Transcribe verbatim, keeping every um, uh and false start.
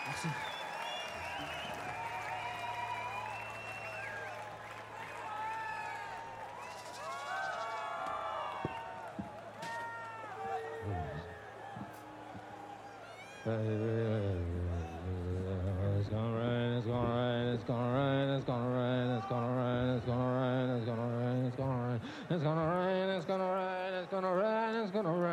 Merci. It's gonna rain, it's gonna rain, it's gonna rain, it's gonna rain, it's gonna rain, it's gonna rain, it's gonna rain, it's gonna rain, it's gonna rain, it's gonna rain, it's gonna rain, it's gonna rain.